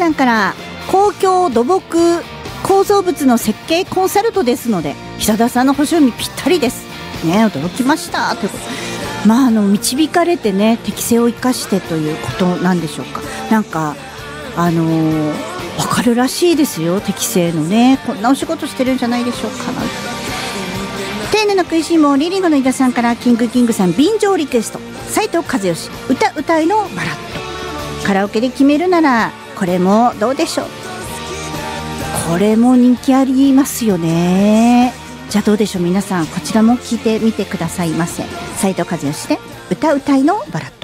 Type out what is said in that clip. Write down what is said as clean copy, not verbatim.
さんから、公共土木構造物の設計コンサルトですので、久田さんの星読みぴったりですね。驚きましたということ。導かれてね、適性を生かしてということなんでしょうか。なんかわかるらしいですよ、適性のね。こんなお仕事してるんじゃないでしょうか。丁寧な食いしん坊リリンゴの井田さんから、キングさん便乗リクエスト、斉藤和義歌いのバラッド。カラオケで決めるならこれもどうでしょう。これも人気ありますよね。じゃあどうでしょう、皆さんこちらも聞いてみてくださいませ。斉藤和義で歌いのバラッド。